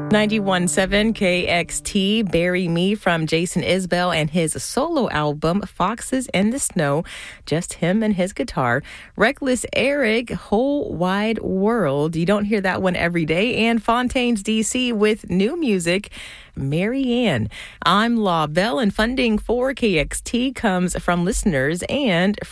91.7 KXT, Bury Me from Jason Isbell and his solo album, Foxes in the Snow, just him and his guitar. Reckless Eric, Whole Wide World. You don't hear that one every day. And Fontaines DC with new music, Marianne. I'm La Belle, and funding for KXT comes from listeners and